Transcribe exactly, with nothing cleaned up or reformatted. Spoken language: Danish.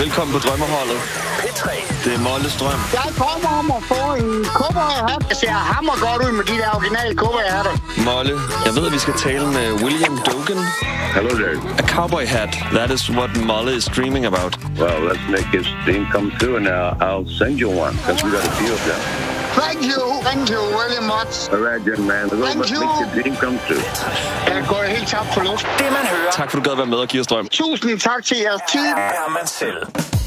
Velkommen på Drømmeholdet. P tre. Det er Molles drøm. Jeg kommer om at få en cowboyhat. Jeg ser hammer godt ud med de der originale cowboyhatter. Molle, jeg ved, at vi skal tale med William Dogen. Hello there. A cowboy hat. That is what Molle is dreaming about. Well, let's make his dream come true, and uh, I'll send you one, because we got a few of them. Thank you. Thank you very much. All right, young man. Let's make your dream come true. Jeg går helt tabt for luft. Det man hører, Tak for, du gad være med og give os drøm. Tusind tak til jeres tid. er man selv.